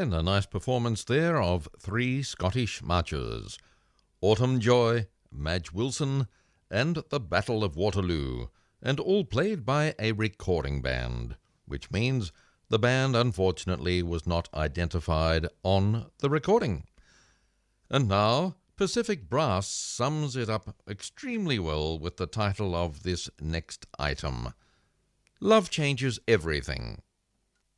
Again, a nice performance there of three Scottish marches, Autumn Joy, Madge Wilson, and The Battle of Waterloo, and all played by a recording band, which means the band unfortunately was not identified on the recording. And now, Pacific Brass sums it up extremely well with the title of this next item, Love Changes Everything.